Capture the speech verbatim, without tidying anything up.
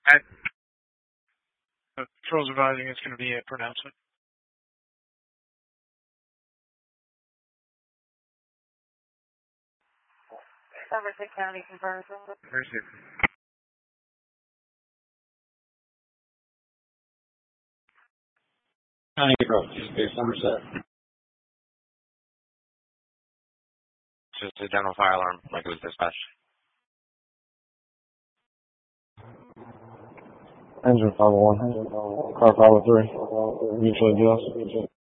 I, the patrol's advising it's going to be a pronouncement. Somerset County conversion. Receive. County approach, base Somerset. Just a general fire alarm, like it was dispatched. Engine five oh one, car five oh three, mutually adjust.